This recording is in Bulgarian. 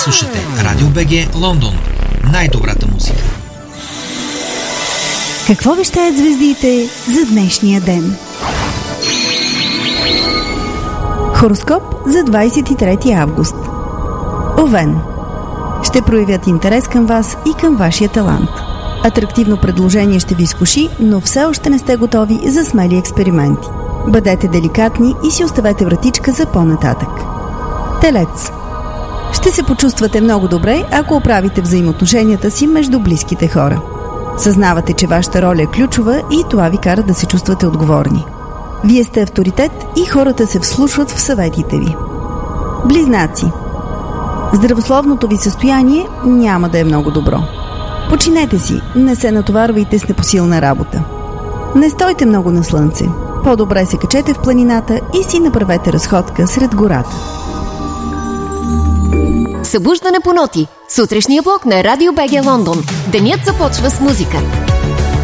слушате Радио БГ Лондон. Най-добрата музика. Какво вещаят звездите за днешния ден? Хороскоп за 23 август. Овен. Ще проявят интерес към вас и към вашия талант. Атрактивно предложение ще ви изкуши, но все още не сте готови за смели експерименти. Бъдете деликатни и си оставете вратичка за по-нататък. Телец. Ще се почувствате много добре, ако оправите взаимоотношенията си между близките хора. Съзнавате, че вашата роля е ключова и това ви кара да се чувствате отговорни. Вие сте авторитет и хората се вслушват в съветите ви. Близнаци. Здравословното ви състояние няма да е много добро. Починете си, не се натоварвайте с непосилна работа. Не стойте много на слънце. По-добре се качете в планината и си направете разходка сред гората. Събуждане по ноти. Сутрешния блок на Радио БГ Лондон. Денят започва с музика.